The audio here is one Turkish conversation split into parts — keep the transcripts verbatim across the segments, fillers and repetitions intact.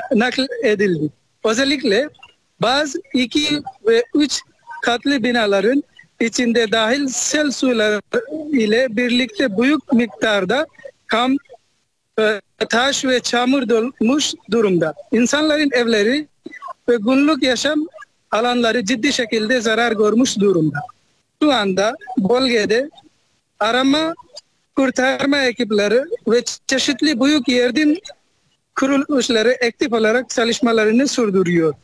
nakl edildi. Özellikle bazı iki ve üç katlı binaların içinde dahil sel suları ile birlikte büyük miktarda kam, e, taş ve çamur dolmuş durumda. İnsanların evleri ve günlük yaşam alanları ciddi şekilde zarar görmüş durumda. Şu anda bölgede arama kurtarma ekipleri ve çeşitli büyük yardım kuruluşları aktif olarak çalışmalarını sürdürüyor.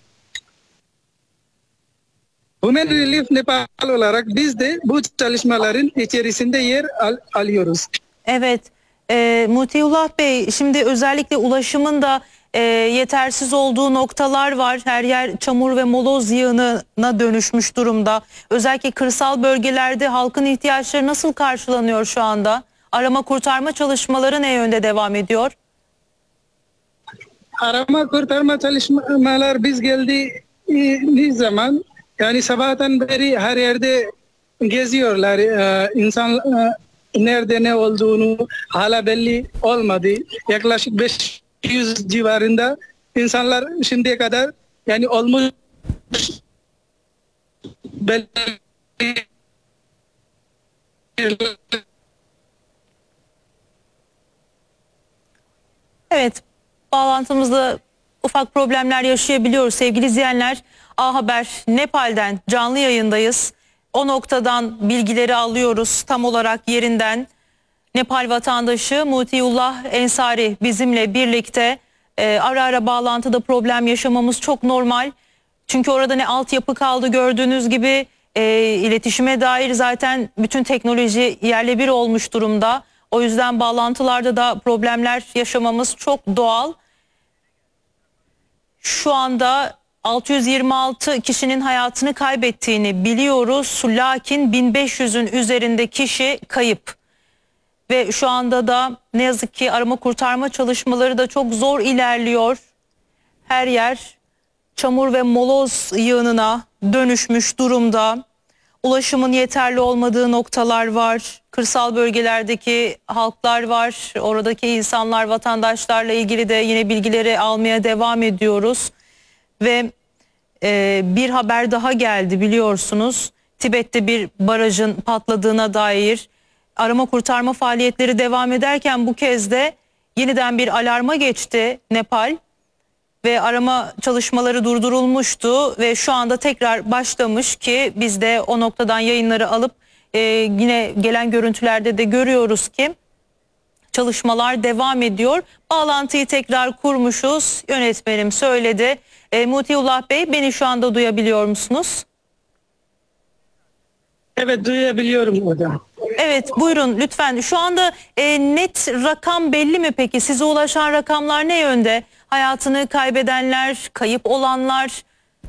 Human Relief Nepal olarak biz de bu çalışmaların içerisinde yer al alıyoruz. Evet, e, Mutiullah Bey, şimdi özellikle ulaşımın da e, yetersiz olduğu noktalar var. Her yer çamur ve moloz yığınına dönüşmüş durumda. Özellikle kırsal bölgelerde halkın ihtiyaçları nasıl karşılanıyor şu anda? Arama kurtarma çalışmaları ne yönde devam ediyor? Arama kurtarma çalışmalar biz geldiğimiz zaman, yani sabahtan beri her yerde geziyorlar. Ee, insan e, nerede ne olduğunu hala belli olmadı. Yaklaşık beş yüz civarında insanlar şimdiye kadar yani olmuş belli. Evet, bağlantımızda ufak problemler yaşayabiliyoruz sevgili izleyenler. A Haber Nepal'den canlı yayındayız. O noktadan bilgileri alıyoruz tam olarak yerinden. Nepal vatandaşı Mutiullah Ensari bizimle birlikte. Ee, ara ara bağlantıda problem yaşamamız çok normal. Çünkü orada ne altyapı kaldı, gördüğünüz gibi e, iletişime dair zaten bütün teknoloji yerle bir olmuş durumda. O yüzden bağlantılarda da problemler yaşamamız çok doğal. Şu anda altı yüz yirmi altı kişinin hayatını kaybettiğini biliyoruz. Lakin bin beş yüzün üzerinde kişi kayıp. Ve şu anda da ne yazık ki arama kurtarma çalışmaları da çok zor ilerliyor. Her yer çamur ve moloz yığınına dönüşmüş durumda. Ulaşımın yeterli olmadığı noktalar var. Kırsal bölgelerdeki halklar var. Oradaki insanlar, vatandaşlarla ilgili de yine bilgileri almaya devam ediyoruz. Ve e, bir haber daha geldi biliyorsunuz. Tibet'te bir barajın patladığına dair arama kurtarma faaliyetleri devam ederken bu kez de yeniden bir alarma geçti Nepal. Ve arama çalışmaları durdurulmuştu ve şu anda tekrar başlamış ki biz de o noktadan yayınları alıp e, yine gelen görüntülerde de görüyoruz ki çalışmalar devam ediyor. Bağlantıyı tekrar kurmuşuz. Yönetmenim söyledi. E, Mutiullah Bey, beni şu anda duyabiliyor musunuz? Evet, duyabiliyorum hocam. Evet, buyurun lütfen. Şu anda e, net rakam belli mi peki? Size ulaşan rakamlar ne yönde? Hayatını kaybedenler, kayıp olanlar?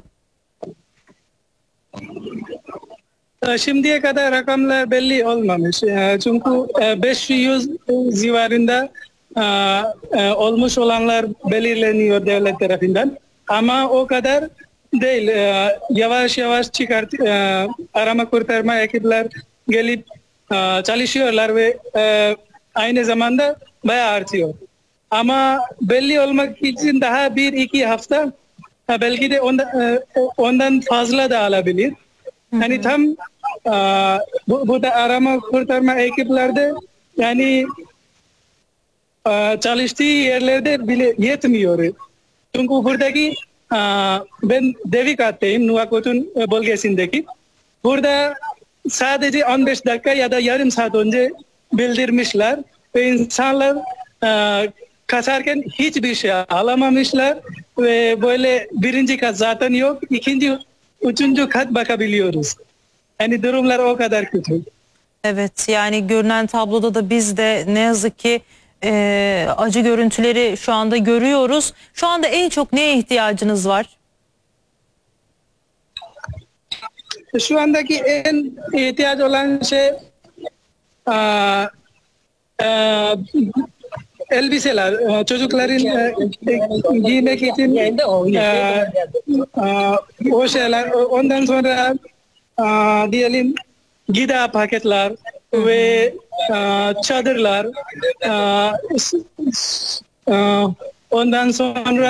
Şimdiye kadar rakamlar belli olmamış. Çünkü beş yüz civarında olmuş olanlar belirleniyor devlet tarafından. Ama o kadar değil. Yavaş yavaş çıkart, arama kurtarma ekipler gelip çalışıyorlar ve aynı zamanda bayağı artıyor. Ama belli olmak için daha bir iki hafta, belki de ondan, ondan fazla da alabilir. Yani tam bu, bu da arama kurtarma ekiplerde yani çalıştığı yerlerde bile yetmiyor. Çünkü buradaki ben Devikat'tayım, Nuakotun bölgesindeki. Burada sadece on beş dakika ya da yarım saat önce bildirmişler ve insanlar kaçarken hiçbir şey alamamışlar ve böyle birinci kat zaten yok, ikinci, üçüncü kat bakabiliyoruz. Yani durumlar o kadar kötü. Evet, yani görünen tabloda da biz de ne yazık ki e, acı görüntüleri şu anda görüyoruz. Şu anda en çok neye ihtiyacınız var? Şu andaki en ihtiyaç olan şey a, a, elbiseler, çocukların e, giymek için e, a, o şeyler. Ondan sonra a, diyelim gıda paketler ve a, çadırlar, a, a, ondan sonra